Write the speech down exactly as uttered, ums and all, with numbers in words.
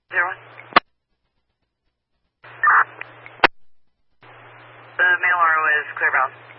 Zero one. The mail R O is clear bound.